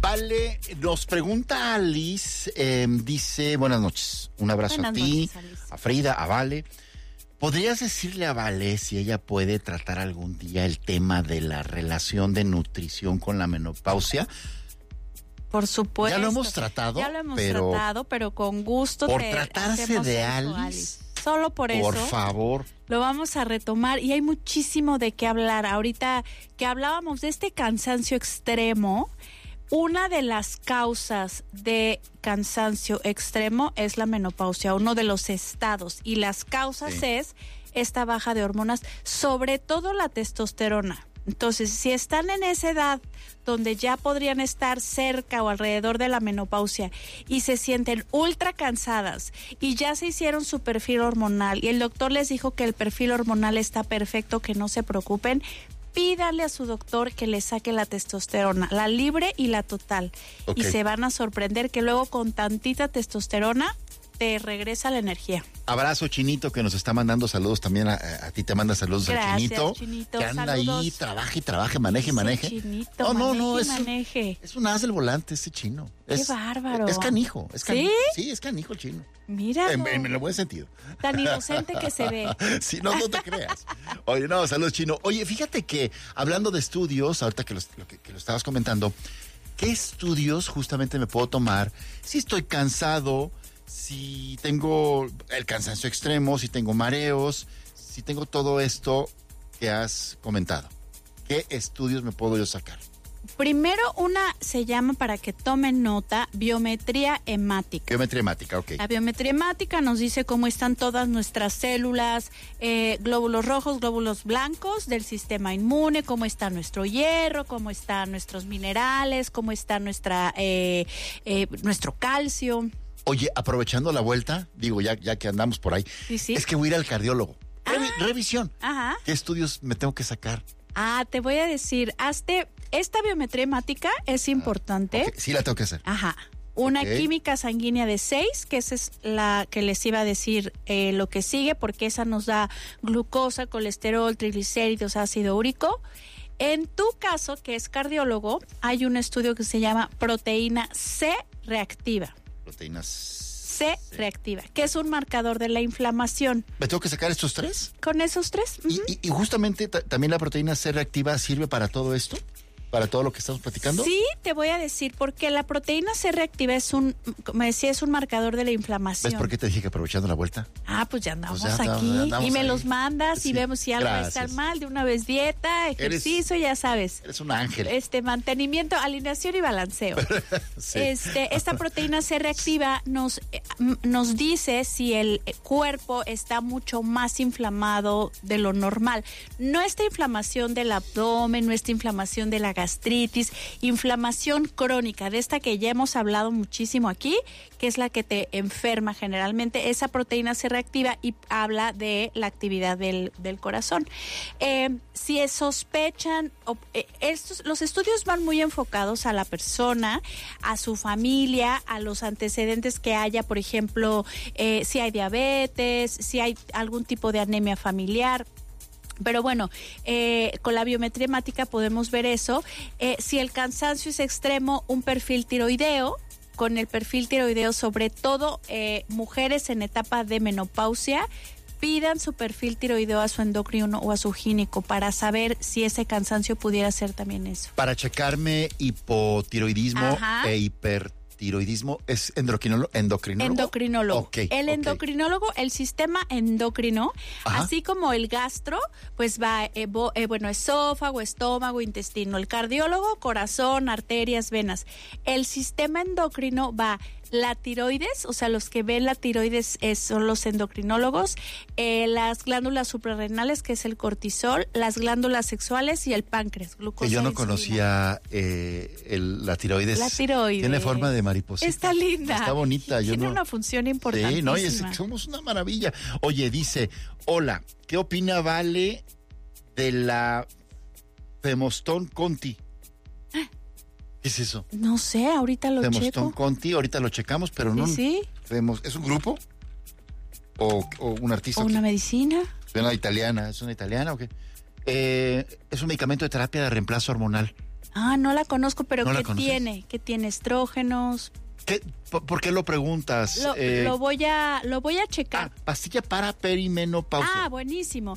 Vale, nos pregunta Alice, dice, buenas noches, un abrazo a ti, a Frida, a Vale. ¿Podrías decirle a Vale si ella puede tratar algún día el tema de la relación de nutrición con la menopausia? Por supuesto. Ya lo hemos tratado. Pero con gusto. Por tratarse de Alice. Solo por eso. Por favor. Lo vamos a retomar y hay muchísimo de qué hablar. Ahorita que hablábamos de este cansancio extremo, una de las causas de cansancio extremo es la menopausia, uno de los estados. Y las causas es esta baja de hormonas, sobre todo la testosterona. Entonces, si están en esa edad donde ya podrían estar cerca o alrededor de la menopausia y se sienten ultra cansadas y ya se hicieron su perfil hormonal y el doctor les dijo que el perfil hormonal está perfecto, que no se preocupen, pídale a su doctor que le saque la testosterona, la libre y la total. Y se van a sorprender que luego con tantita testosterona te regresa la energía. Abrazo, Chinito, que nos está mandando saludos también a ti, te manda saludos. Gracias, al Chinito, que anda saludos. ahí, trabaje, maneje. Chinito, maneje. Es un as del volante ese chino. Qué bárbaro. Es canijo. ¿Sí? Sí, es canijo el chino. Mira. En el buen sentido. Tan inocente que se ve. Sí, no te creas. Oye, no, saludos, Chino. Oye, fíjate que hablando de estudios, ahorita que lo estabas comentando, ¿qué estudios justamente me puedo tomar si estoy cansado, si tengo el cansancio extremo, si tengo mareos, si tengo todo esto que has comentado? ¿Qué estudios me puedo yo sacar? Primero, una se llama, para que tomen nota, biometría hemática. Biometría hemática, ok. La biometría hemática nos dice cómo están todas nuestras células, glóbulos rojos, glóbulos blancos del sistema inmune, cómo está nuestro hierro, cómo están nuestros minerales, cómo está nuestro calcio. Oye, aprovechando la vuelta, digo, ya que andamos por ahí, ¿Sí? Es que voy a ir al cardiólogo. Revisión. Ajá. ¿Qué estudios me tengo que sacar? Te voy a decir, esta biometría hemática es importante. Okay. Sí, la tengo que hacer. Ajá. Una química sanguínea de 6, que esa es la que les iba a decir lo que sigue, porque esa nos da glucosa, colesterol, triglicéridos, ácido úrico. En tu caso, que es cardiólogo, hay un estudio que se llama proteína C reactiva. Proteína C reactiva, que es un marcador de la inflamación. ¿Me tengo que sacar estos 3? ¿Con esos 3? Uh-huh. Y justamente también la proteína C reactiva sirve para todo esto, para todo lo que estamos platicando. Sí, te voy a decir, porque la proteína C reactiva es un marcador de la inflamación. ¿Ves por qué te dije que aprovechando la vuelta? Pues ya andamos aquí. Y me los mandas y vemos si algo está mal. De una vez dieta, ejercicio, ya sabes. Eres un ángel. Mantenimiento, alineación y balanceo. Sí. Esta proteína C reactiva nos dice si el cuerpo está mucho más inflamado de lo normal. No esta inflamación del abdomen, no esta inflamación de la gastritis, inflamación crónica, de esta que ya hemos hablado muchísimo aquí, que es la que te enferma generalmente. Esa proteína se reactiva y habla de la actividad del corazón. Si sospechan, los estudios van muy enfocados a la persona, a su familia, a los antecedentes que haya, por ejemplo, si hay diabetes, si hay algún tipo de anemia familiar. Pero bueno, con la biometría hemática podemos ver eso. Si el cansancio es extremo, un perfil tiroideo. Con el perfil tiroideo, sobre todo mujeres en etapa de menopausia, pidan su perfil tiroideo a su endocrino o a su ginecólogo para saber si ese cansancio pudiera ser también eso. Para checarme hipotiroidismo e hipertiroidismo, ¿es endocrinólogo? Endocrinólogo. Okay, el endocrinólogo, el sistema endocrino, así como el gastro, pues va, esófago, estómago, intestino. El cardiólogo, corazón, arterias, venas. El sistema endocrino va la tiroides, o sea, los que ven la tiroides son los endocrinólogos, las glándulas suprarrenales, que es el cortisol, las glándulas sexuales y el páncreas, glucosa. Que yo no conocía la tiroides. La tiroides. Tiene forma de mariposita. Está linda. Está bonita. Tiene una función importantísima. Sí, no, somos una maravilla. Oye, dice, hola, ¿qué opina Vale de la Femostón Conti? ¿Qué es eso? No sé, ahorita lo checo. Femostón Conti, ahorita lo checamos, pero no. Sí. ¿Es un grupo? ¿O un artista? ¿O una medicina? ¿Es una italiana o qué? Es un medicamento de terapia de reemplazo hormonal. Ah, no la conozco, pero ¿No la ¿qué conoces? tiene? ¿Qué tiene? ¿Estrógenos? ¿Por qué lo preguntas? Lo voy a checar. Pastilla para perimenopausia. Ah, buenísimo.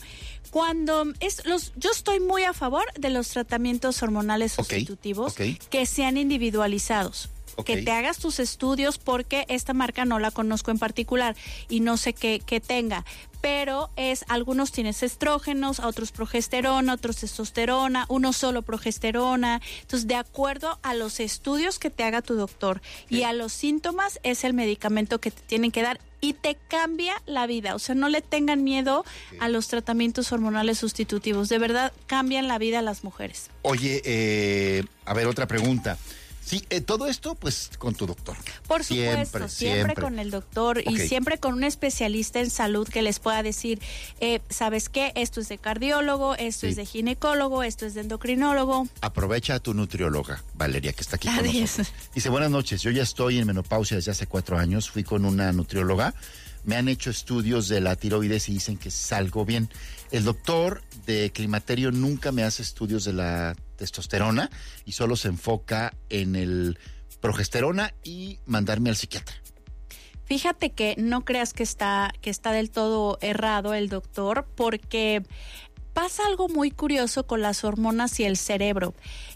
Yo estoy muy a favor de los tratamientos hormonales sustitutivos que sean individualizados. Que te hagas tus estudios, porque esta marca no la conozco en particular y no sé qué tenga, pero algunos tienes estrógenos, a otros progesterona, otros testosterona, uno solo progesterona. Entonces, de acuerdo a los estudios que te haga tu doctor y a los síntomas, es el medicamento que te tienen que dar y te cambia la vida. O sea, no le tengan miedo a los tratamientos hormonales sustitutivos. De verdad, cambian la vida a las mujeres. Oye, a ver, otra pregunta. Sí, todo esto pues con tu doctor. Por supuesto, siempre con el doctor y siempre con un especialista en salud que les pueda decir, ¿sabes qué? Esto es de cardiólogo, esto es de ginecólogo, esto es de endocrinólogo. Aprovecha a tu nutrióloga, Valeria, que está aquí con nosotros. Dice, buenas noches, yo ya estoy en menopausia desde hace 4 años, fui con una nutrióloga, me han hecho estudios de la tiroides y dicen que salgo bien. El doctor de climaterio nunca me hace estudios de la testosterona y solo se enfoca en el progesterona y mandarme al psiquiatra. Fíjate que no creas que está del todo errado el doctor, porque pasa algo muy curioso con las hormonas y el cerebro.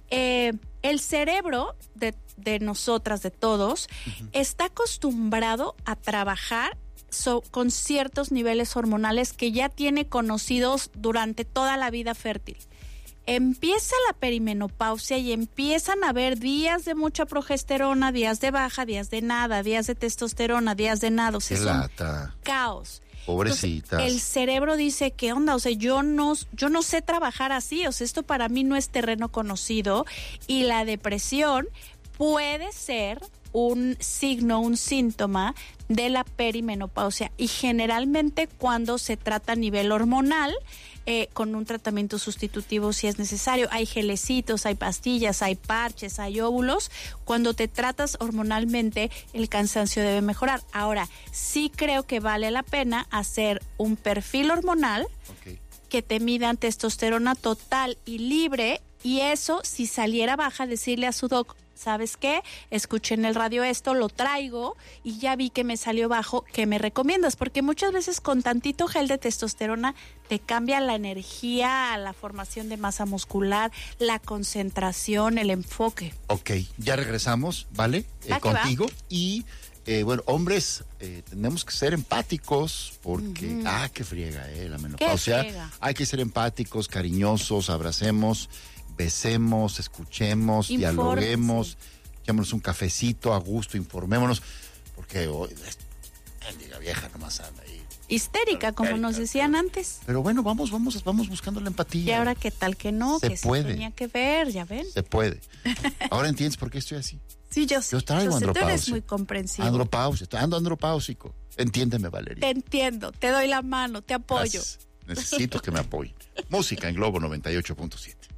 El cerebro de nosotras, de todos, está acostumbrado a trabajar con ciertos niveles hormonales que ya tiene conocidos durante toda la vida fértil. Empieza la perimenopausia y empiezan a haber días de mucha progesterona, días de baja, días de nada, días de testosterona, días de nada. O sea, son caos. Pobrecitas. Entonces, el cerebro dice, ¿qué onda? O sea, yo no sé trabajar así. O sea, esto para mí no es terreno conocido. Y la depresión puede ser un signo, un síntoma de la perimenopausia, y generalmente cuando se trata a nivel hormonal, con un tratamiento sustitutivo si es necesario. Hay gelecitos, hay pastillas, hay parches, hay óvulos. Cuando te tratas hormonalmente, el cansancio debe mejorar. Ahora, sí creo que vale la pena hacer un perfil hormonal que te midan testosterona total y libre, y eso, si saliera baja, decirle a su doc, ¿sabes qué? Escuché en el radio esto, lo traigo y ya vi que me salió bajo, ¿qué me recomiendas? Porque muchas veces con tantito gel de testosterona te cambia la energía, la formación de masa muscular, la concentración, el enfoque. Ok, ya regresamos, ¿vale? Contigo. Y bueno, hombres, tenemos que ser empáticos porque, qué friega, la menopausia. Hay que ser empáticos, cariñosos, abracemos, besemos, escuchemos, dialoguemos, echémonos un cafecito a gusto, informémonos, porque hoy, diga vieja, nomás anda ahí. Histérica, como nos decían antes. Pero bueno, vamos buscando la empatía. Y ahora, ¿qué tal que no? Se puede. Se tenía que ver, ya ven. Se puede. Ahora entiendes por qué estoy así. Sí, yo sé. Yo traigo andropausia. Tú eres muy comprensivo. Ando andropáusico. Entiéndeme, Valeria. Te entiendo, te doy la mano, te apoyo. Gracias. Necesito que me apoyen. Música en Globo 98.7.